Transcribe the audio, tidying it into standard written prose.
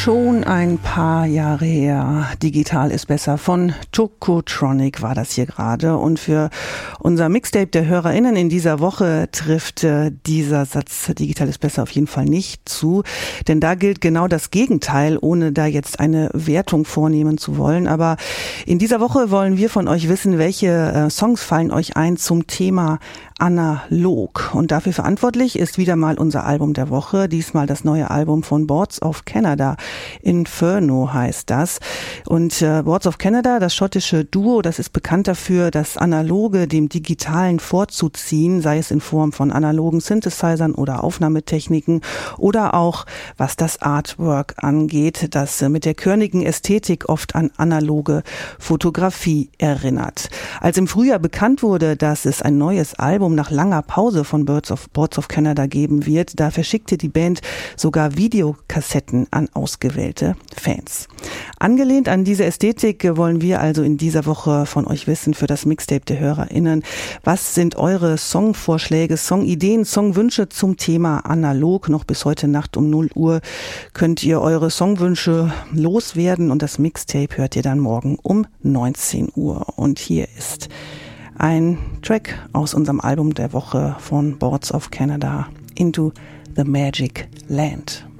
Schon ein paar Jahre her. Digital ist besser. Von Tokotronic war das hier gerade. Und für unser Mixtape der HörerInnen in dieser Woche trifft dieser Satz Digital ist besser auf jeden Fall nicht zu. Denn da gilt genau das Gegenteil, ohne da jetzt eine Wertung vornehmen zu wollen. Aber in dieser Woche wollen wir von euch wissen, welche Songs fallen euch ein zum Thema analog. Und dafür verantwortlich ist wieder mal unser Album der Woche. Diesmal das neue Album von Boards of Canada. Inferno heißt das. Und Boards of Canada, das schottische Duo, das ist bekannt dafür, das Analoge dem Digitalen vorzuziehen, sei es in Form von analogen Synthesizern oder Aufnahmetechniken oder auch, was das Artwork angeht, das mit der körnigen Ästhetik oft an analoge Fotografie erinnert. Als im Frühjahr bekannt wurde, dass es ein neues Album nach langer Pause von Boards of Canada geben wird, da verschickte die Band sogar Videokassetten an ausgewählte Fans. Angelehnt an diese Ästhetik wollen wir also in dieser Woche von euch wissen für das Mixtape der HörerInnen. Was sind eure Songvorschläge, Songideen, Songwünsche zum Thema analog? Noch bis heute Nacht um 0 Uhr könnt ihr eure Songwünsche loswerden und das Mixtape hört ihr dann morgen um 19 Uhr. Und hier ist ein Track aus unserem Album der Woche von Boards of Canada, Into the Magic Land.